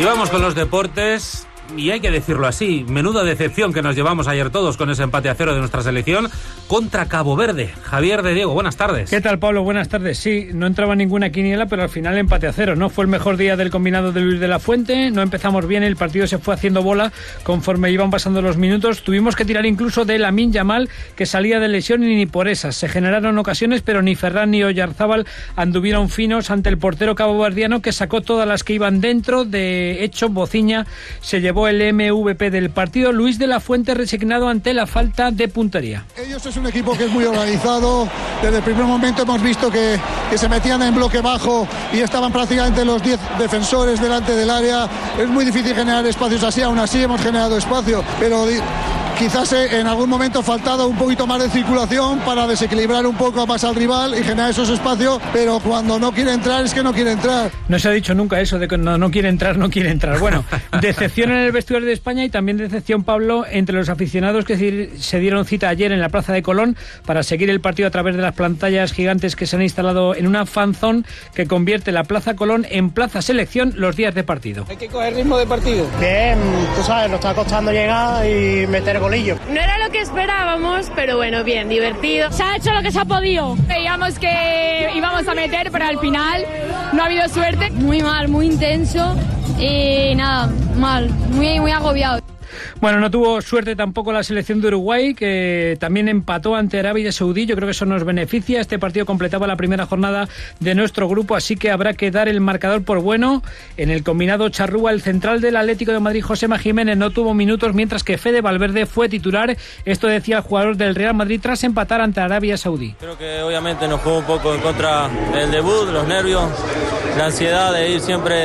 Y vamos con los deportes. Y hay que decirlo así, menuda decepción que nos llevamos ayer todos con ese empate a 0 de nuestra selección contra Cabo Verde. Javier de Diego, buenas tardes. ¿Qué tal, Pablo? Buenas tardes. Sí, no entraba ninguna quiniela, pero al final empate a 0. No fue el mejor día del combinado de Luis de la Fuente, no empezamos bien, el partido se fue haciendo bola conforme iban pasando los minutos. Tuvimos que tirar incluso de Lamine Yamal, que salía de lesión, y ni por esas. Se generaron ocasiones, pero ni Ferran ni Oyarzábal anduvieron finos ante el portero caboverdiano, que sacó todas las que iban dentro. De hecho, Bociña se llevó el MVP del partido. Luis de la Fuente resignado ante la falta de puntería. Ellos es un equipo que es muy organizado. Desde el primer momento hemos visto que se metían en bloque bajo y estaban prácticamente los 10 defensores delante del área. Es muy difícil generar espacios así, aún así hemos generado espacio, pero quizás en algún momento ha faltado un poquito más de circulación para desequilibrar un poco más al rival y generar esos espacios, pero cuando no quiere entrar es que no quiere entrar. No se ha dicho nunca eso de que no quiere entrar, no quiere entrar. Bueno, decepción en el vestuario de España y también decepción, Pablo, entre los aficionados que se dieron cita ayer en la Plaza de Colón para seguir el partido a través de las pantallas gigantes que se han instalado en una fanzone que convierte la Plaza Colón en Plaza Selección los días de partido. Hay que coger ritmo de partido. Bien, tú sabes, nos está costando llegar y meter golillo. No era lo que esperábamos, pero bueno, bien, divertido. Se ha hecho lo que se ha podido. Veíamos que íbamos a meter, pero al final no ha habido suerte. Muy mal, muy intenso y nada, mal, muy agobiado. Bueno, no tuvo suerte tampoco la selección de Uruguay, que también empató ante Arabia Saudí. Yo creo que eso nos beneficia. Este partido completaba la primera jornada de nuestro grupo, así que habrá que dar el marcador por bueno. En el combinado charrúa, el central del Atlético de Madrid, Josema Jiménez, no tuvo minutos, mientras que Fede Valverde fue titular. Esto decía el jugador del Real Madrid tras empatar ante Arabia Saudí. Creo que obviamente nos jugó un poco en contra el debut, los nervios, la ansiedad de ir siempre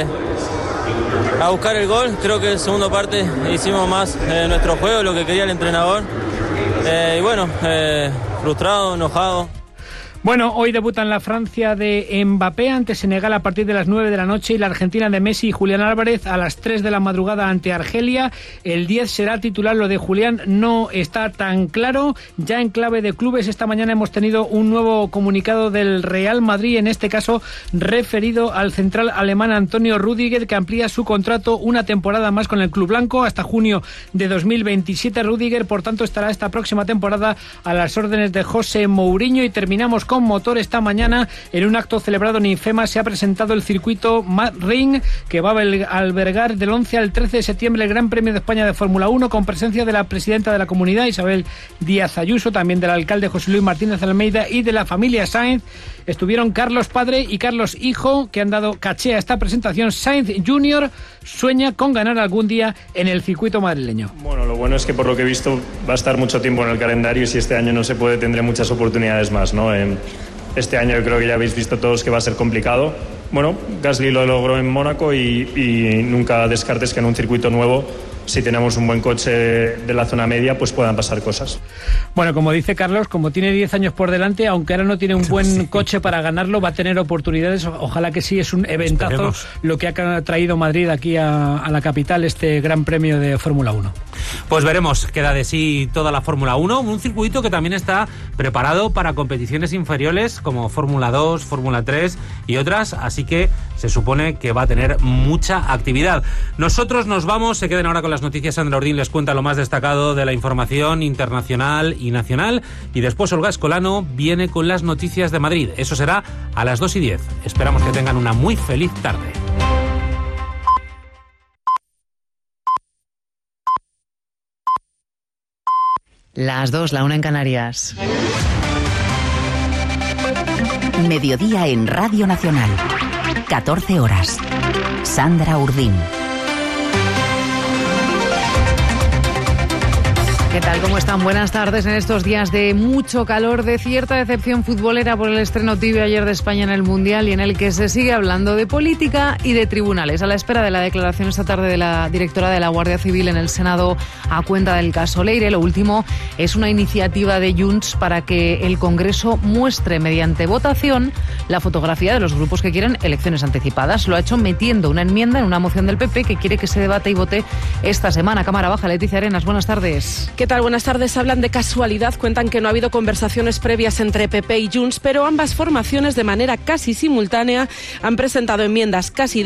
a buscar el gol. Creo que en segunda parte hicimos más nuestro juego, lo que quería el entrenador. Y bueno, frustrado, enojado. Bueno, hoy debutan la Francia de Mbappé ante Senegal a partir de las 9 de la noche y la Argentina de Messi y Julián Álvarez a las 3 de la madrugada ante Argelia. El 10 será titular, lo de Julián no está tan claro. Ya en clave de clubes, esta mañana hemos tenido un nuevo comunicado del Real Madrid, en este caso referido al central alemán Antonio Rüdiger, que amplía su contrato una temporada más con el club blanco hasta junio de 2027. Rüdiger, por tanto, estará esta próxima temporada a las órdenes de José Mourinho. Y terminamos con motor. Esta mañana, en un acto celebrado en IFEMA, se ha presentado el circuito Ring, que va a albergar del 11 al 13 de septiembre el Gran Premio de España de Fórmula 1, con presencia de la presidenta de la comunidad, Isabel Díaz Ayuso, también del alcalde José Luis Martínez Almeida y de la familia Sainz. Estuvieron Carlos padre y Carlos hijo, que han dado caché a esta presentación. Sainz Jr. sueña con ganar algún día en el circuito madrileño. Bueno, lo bueno es que por lo que he visto va a estar mucho tiempo en el calendario, y si este año no se puede, tendré muchas oportunidades más, ¿no? Este año yo creo que ya habéis visto todos que va a ser complicado. Bueno, Gasly lo logró en Mónaco y nunca descartes que en un circuito nuevo, si tenemos un buen coche de la zona media, pues puedan pasar cosas. Bueno, como dice Carlos, como tiene 10 años por delante, aunque ahora no tiene un buen coche para ganarlo, va a tener oportunidades. Ojalá que sí, es un eventazo. Esperemos. Lo que ha traído Madrid aquí a la capital, este Gran Premio de Fórmula 1. Pues veremos qué da de sí toda la Fórmula 1, un circuito que también está preparado para competiciones inferiores como Fórmula 2, Fórmula 3 y otras, así que se supone que va a tener mucha actividad. Nosotros nos vamos, se queden ahora con las noticias. Sandra Ordín les cuenta lo más destacado de la información internacional y nacional, y después Olga Escolano viene con las noticias de Madrid. Eso será a las 2:10. Esperamos que tengan una muy feliz tarde. Las 2, la 1 en Canarias. Mediodía en Radio Nacional. 14 horas. Sandra Urdín. ¿Qué tal? ¿Cómo están? Buenas tardes. En estos días de mucho calor, de cierta decepción futbolera por el estreno tibio ayer de España en el Mundial, y en el que se sigue hablando de política y de tribunales, a la espera de la declaración esta tarde de la directora de la Guardia Civil en el Senado a cuenta del caso Leire. Lo último es una iniciativa de Junts para que el Congreso muestre mediante votación la fotografía de los grupos que quieren elecciones anticipadas. Lo ha hecho metiendo una enmienda en una moción del PP que quiere que se debate y vote esta semana. Cámara Baja, Leticia Arenas, buenas tardes. ¿Qué tal? Buenas tardes. Hablan de casualidad, cuentan que no ha habido conversaciones previas entre PP y Junts, pero ambas formaciones de manera casi simultánea han presentado enmiendas casi